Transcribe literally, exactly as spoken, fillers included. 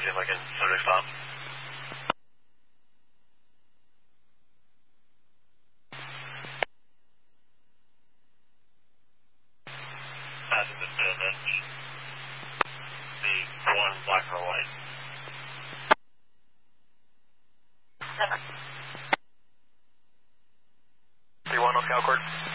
see if I can subject stop. Passing the spin message. The one black or white. Three one, North Calcourt.